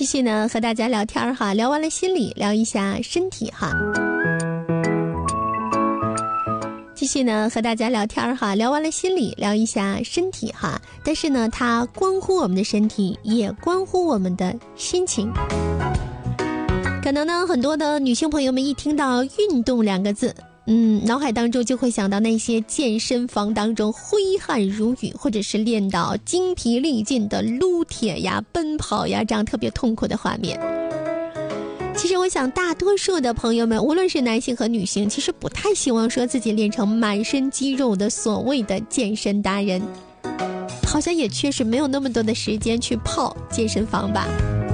继续呢和大家聊天哈，聊完了心理，聊一下身体哈。继续呢和大家聊天哈，聊完了心理，聊一下身体哈。但是呢，它关乎我们的身体，也关乎我们的心情。可能呢，很多的女性朋友们一听到运动两个字，脑海当中就会想到那些健身房当中挥汗如雨，或者是练到精疲力尽的撸铁呀、奔跑呀，这样特别痛苦的画面。其实我想大多数的朋友们，无论是男性和女性，其实不太希望说自己练成满身肌肉的所谓的健身达人，好像也确实没有那么多的时间去泡健身房吧。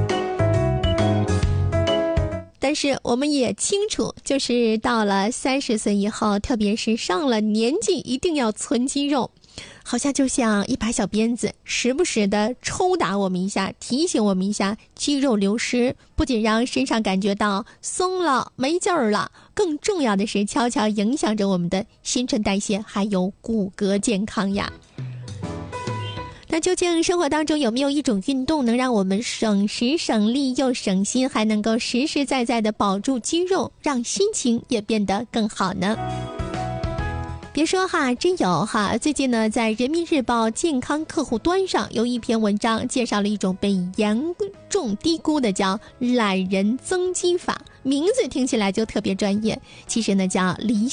但是我们也清楚，就是到了30岁以后，特别是上了年纪，一定要存肌肉，好像就像一把小鞭子，时不时的抽打我们一下，提醒我们一下肌肉流失，不仅让身上感觉到松了没劲儿了，更重要的是悄悄影响着我们的新陈代谢还有骨骼健康呀。那究竟生活当中有没有一种运动能让我们省时省力又省心，还能够实实在在的保住肌肉，让心情也变得更好呢？别说哈，真有哈！最近呢，在人民日报健康客户端上有一篇文章介绍了一种被严重低估的叫懒人增肌法，名字听起来就特别专业，其实呢叫离